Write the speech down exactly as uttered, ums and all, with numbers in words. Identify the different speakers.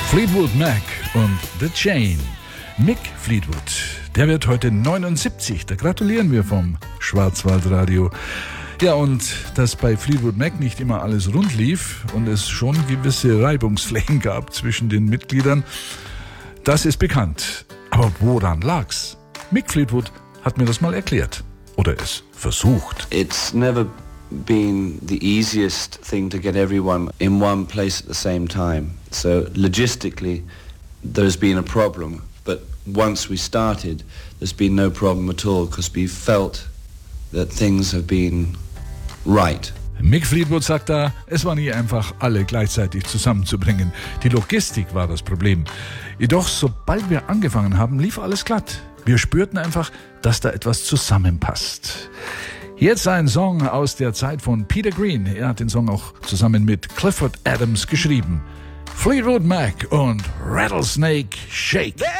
Speaker 1: Fleetwood Mac und The Chain. Mick Fleetwood, der wird heute neunundsiebzig. Da gratulieren wir vom Schwarzwaldradio. Ja, und dass bei Fleetwood Mac nicht immer alles rund lief und es schon gewisse Reibungsflächen gab zwischen den Mitgliedern, das ist bekannt. Aber woran lag's? Mick Fleetwood hat mir das mal erklärt. Oder es versucht.
Speaker 2: It's never been the easiest thing to get everyone in one place at the same time. So logistically, there's been a problem. But once we started, there's been no problem at all because we felt that things have been right.
Speaker 1: Mick Fleetwood sagt da, es war nie einfach, alle gleichzeitig zusammenzubringen. Die Logistik war das Problem. Jedoch, sobald wir angefangen haben, lief alles glatt. Wir spürten einfach, dass da etwas zusammenpasst. Jetzt ein Song aus der Zeit von Peter Green. Er hat den Song auch zusammen mit Clifford Adams geschrieben. Fleetwood Mac und Rattlesnake Shake.